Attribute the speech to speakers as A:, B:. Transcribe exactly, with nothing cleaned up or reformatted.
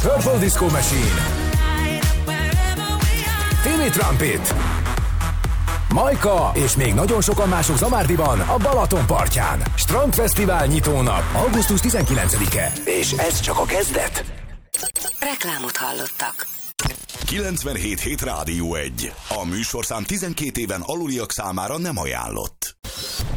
A: Purple Disco Machine, Timmy Trumpet, Majka és még nagyon sokan mások Zamárdiban, a Balaton partján. Strand Fesztivál nyitónap, augusztus tizenkilencedike. És ez csak a kezdet.
B: Reklámot hallottak.
C: kilencvenhét hét Rádió egy. A műsorszám tizenkét éven aluliak számára nem ajánlott.